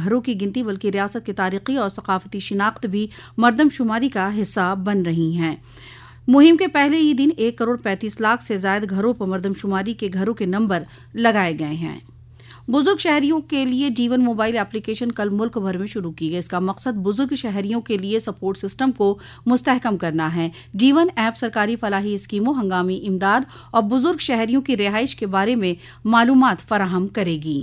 घरों की गिनती बल्कि रियासत की तारीखी और सकाफती शिनाख्त भी मरदमशुमारी का हिस्सा बन रही हैं। मुहिम के पहले ही दिन 1,35,00,000 से ज्यादा घरों पर मरदमशुमारी के घरों के नंबर लगाए गए हैं। बुजुर्ग शहरियों के लिए जीवन मोबाइल एप्लीकेशन कल मुल्क भर में शुरू की गई। इसका मकसद बुजुर्ग शहरियों के लिए सपोर्ट सिस्टम को मुस्तहकम करना है। जीवन ऐप सरकारी फलाही स्कीमों, हंगामी इमदाद और बुजुर्ग शहरियों की रिहाइश के बारे में मालूमात फराहम करेगी।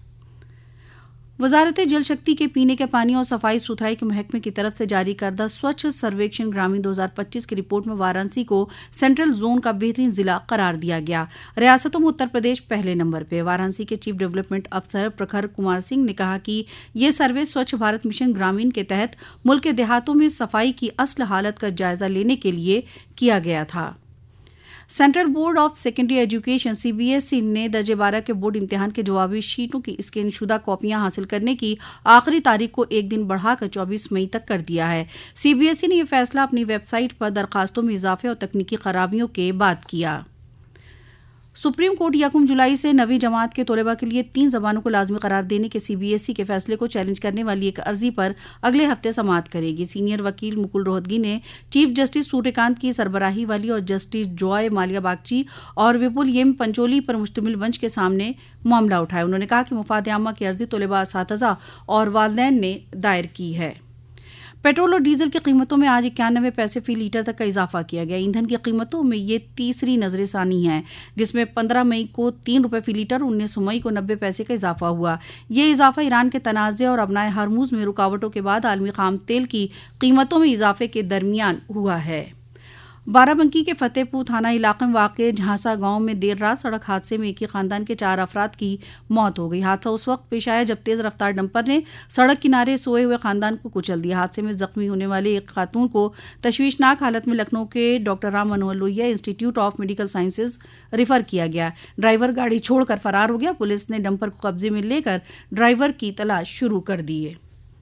वजारत जल शक्ति के पीने के पानी और सफाई सुथराई के महकमे की तरफ से जारी करदा स्वच्छ सर्वेक्षण ग्रामीण 2025 की रिपोर्ट में वाराणसी को सेंट्रल जोन का बेहतरीन जिला करार दिया गया। रियासतों में उत्तर प्रदेश पहले नंबर पे। वाराणसी के चीफ डेवलपमेंट अफसर प्रखर कुमार सिंह ने कहा कि ये सर्वे स्वच्छ भारत मिशन ग्रामीण के तहत मुल्क के देहातों में सफाई की असल हालत का जायजा लेने के लिए किया गया था। Central board of secondary education CBSE ने दर्जे 12 के बोर्ड इम्तिहान के जवाबी शीटों की स्कैनशुदा कॉपियां हासिल करने की आखिरी तारीख को एक दिन बढ़ाकर 24 मई तक कर दिया है। CBSE ने यह फैसला अपनी वेबसाइट पर दरखास्तों में इजाफे और तकनीकी खराबियों के बाद किया। सुप्रीम कोर्ट 1 जुलाई से 9वीं जमात के तलबा के लिए 3 जबानों को लाजमी करार देने के CBSE के फैसले को चैलेंज करने वाली एक अर्जी पर अगले हफ्ते समाअत करेगी। सीनियर वकील मुकुल रोहतगी ने चीफ जस्टिस सूर्यकांत की सरबराही वाली और जस्टिस जॉय मालिया बागची और विपुल येम पंचोली पर मुश्तमिल बेंच के सामने मामला उठाया। उन्होंने कहा कि मुफाद आमा की अर्जी तलबा, असातिज़ा और वालिदैन ने दायर की है। पेट्रोल और डीजल की कीमतों में आज 91 पैसे फी लीटर तक का इजाफा किया गया। ईंधन की कीमतों में ये तीसरी नजरसानी है, जिसमें 15 मई को 3 रुपये फी लीटर, 19 मई को 90 पैसे का इजाफा हुआ। ये इजाफा ईरान के तनाज़े और अबनाए हरमुज में रुकावटों के बाद आलमी खाम तेल की कीमतों में इजाफे के दरमियान हुआ है। बाराबंकी के फतेहपुर थाना इलाके में वाक़े झांसा गांव में देर रात सड़क हादसे में एक ही खानदान के 4 अफराद की मौत हो गई। हादसा उस वक्त पेश आया जब तेज रफ्तार डंपर ने सड़क किनारे सोए हुए खानदान को कुचल दिया। हादसे में जख्मी होने वाले एक खातून को तशवीशनाक हालत में लखनऊ के doctor Ram Manohar Lohia institute of medical sciences refer किया गया। ड्राइवर गाड़ी छोड़कर फरार हो गया। पुलिस ने डंपर को कब्जे में लेकर ड्राइवर की तलाश शुरू कर दी है।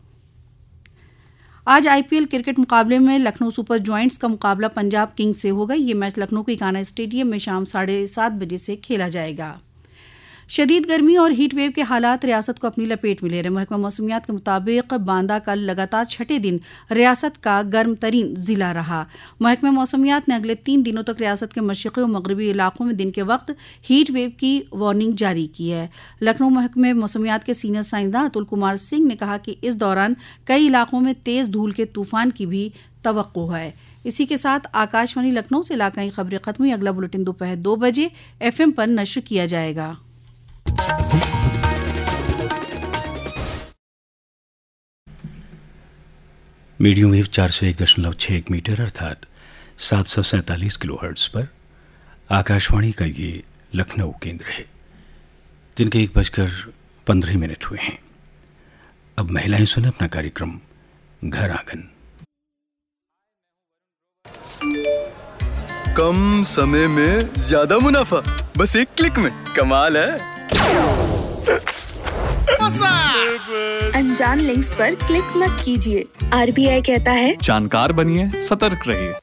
आज IPL क्रिकेट मुकाबले में लखनऊ सुपर जॉइंट्स का मुकाबला पंजाब किंग्स से होगा। ये मैच लखनऊ के इकाना स्टेडियम में शाम 7:30 बजे से खेला जाएगा। शदीद गर्मी और हीट वेव के हालात रियासत को अपनी लपेट में ले रहे। महकमा मौसमियात के मुताबिक बांदा कल लगातार 6ठे दिन रियासत का गर्म तरीन जिला रहा। महकमा मौसमियात ने अगले 3 दिनों तक रियासत के मशरक़ी और मगरबी इलाकों में दिन के वक्त हीट वेव की वार्निंग जारी की है। लखनऊ महकमे मौसमियात के सीनियर साइंसदान अतुल कुमार सिंह ने कहा कि इस दौरान कई इलाकों में तेज धूल के तूफान की भी तवक्को है। इसी के साथ आकाशवाणी लखनऊ से इलाकाई खबरें खत्म हुई। अगला बुलेटिन दोपहर 2 बजे FM पर नश्र किया जाएगा। मीडियम वेव 401.61 मीटर अर्थात 747 किलोहर्ट्ज़ पर आकाशवाणी का ये लखनऊ केंद्र है। दिन के 1:15 हुए हैं। अब महिलाएं सुने अपना कार्यक्रम घर आंगन। कम समय में ज्यादा मुनाफा, बस एक क्लिक में। कमाल है। अनजान लिंक्स पर क्लिक मत कीजिए। RBI कहता है जानकार बनिए, सतर्क रहिए।